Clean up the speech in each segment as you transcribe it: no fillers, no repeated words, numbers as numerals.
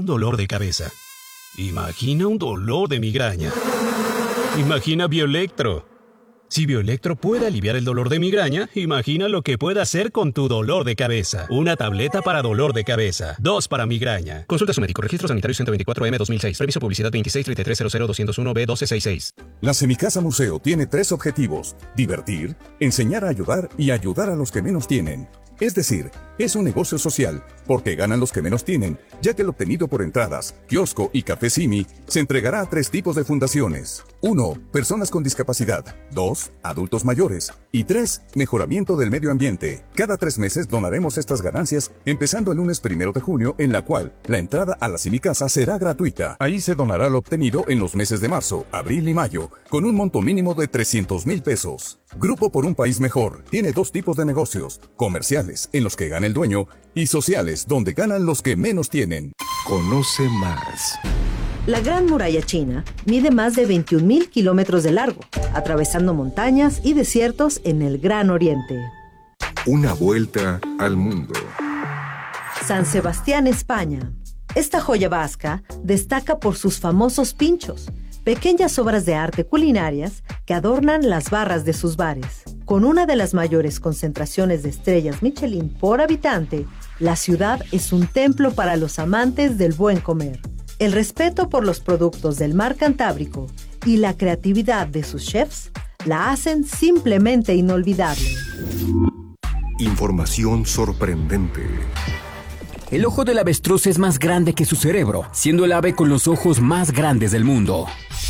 un dolor de cabeza. Imagina un dolor de migraña. Imagina Bioelectro. Si Bioelectro puede aliviar el dolor de migraña, imagina lo que puede hacer con tu dolor de cabeza. Una tableta para dolor de cabeza. 2 para migraña. Consulta a su médico. Registro Sanitario 124M 2006. Previso publicidad 2633000201B1266. La Semicasa Museo tiene 3 objetivos: divertir, enseñar a ayudar y ayudar a los que menos tienen. Es decir, es un negocio social, porque ganan los que menos tienen, ya que el obtenido por entradas, kiosco y café Simi se entregará a 3 tipos de fundaciones. 1. Personas con discapacidad. 2. Adultos mayores. Y 3. Mejoramiento del medio ambiente. Cada 3 meses donaremos estas ganancias, empezando el lunes 1 de junio, en la cual la entrada a la Semicasa será gratuita. Ahí se donará lo obtenido en los meses de marzo, abril y mayo, con un monto mínimo de 300,000 pesos. Grupo por un País Mejor tiene 2 tipos de negocios: comerciales, en los que gana el dueño, y sociales, donde ganan los que menos tienen. Conoce más. La Gran Muralla China mide más de 21,000 kilómetros de largo, atravesando montañas y desiertos en el Gran Oriente. Una vuelta al mundo. San Sebastián, España. Esta joya vasca destaca por sus famosos pinchos, pequeñas obras de arte culinarias que adornan las barras de sus bares. Con una de las mayores concentraciones de estrellas Michelin por habitante, la ciudad es un templo para los amantes del buen comer. El respeto por los productos del mar Cantábrico y la creatividad de sus chefs la hacen simplemente inolvidable. Información sorprendente. El ojo del avestruz es más grande que su cerebro, siendo el ave con los ojos más grandes del mundo.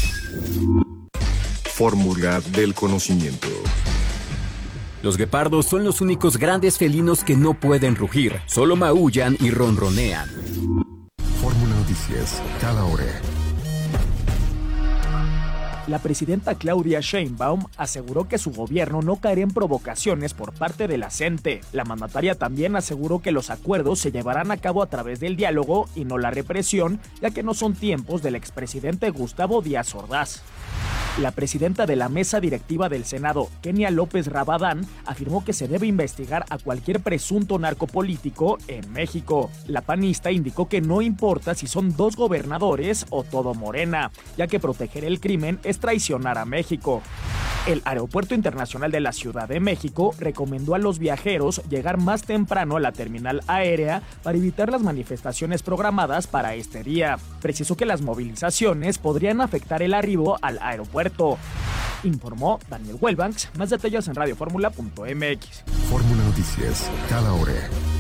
Fórmula del conocimiento. Los guepardos son los únicos grandes felinos que no pueden rugir, solo maullan y ronronean. Fórmula Noticias, cada hora. La presidenta Claudia Sheinbaum aseguró que su gobierno no caerá en provocaciones por parte de la CENTE. La mandataria también aseguró que los acuerdos se llevarán a cabo a través del diálogo y no la represión, ya que no son tiempos del expresidente Gustavo Díaz Ordaz. La presidenta de la mesa directiva del Senado, Kenia López Rabadán, afirmó que se debe investigar a cualquier presunto narcopolítico en México. La panista indicó que no importa si son 2 gobernadores o todo Morena, ya que proteger el crimen es traicionar a México. El Aeropuerto Internacional de la Ciudad de México recomendó a los viajeros llegar más temprano a la terminal aérea para evitar las manifestaciones programadas para este día. Precisó que las movilizaciones podrían afectar el arribo al aeropuerto. Informó Daniel Wellbanks. Más detalles en radioformula.mx. Fórmula Noticias, cada hora.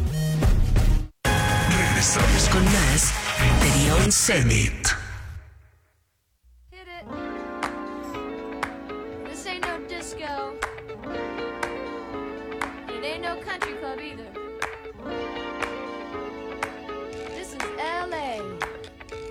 Regresamos con más de Beyond Zenith. This ain't no disco. It ain't no country club either.